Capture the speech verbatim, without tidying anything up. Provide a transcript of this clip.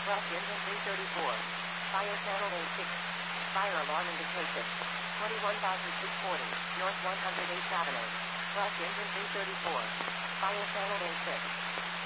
Bus engine three thirty-four. Fire channel A six. Fire alarm indication. twenty-one thousand six hundred forty, North one hundred eighth Avenue. Bus engine three thirty-four. Fire channel A six.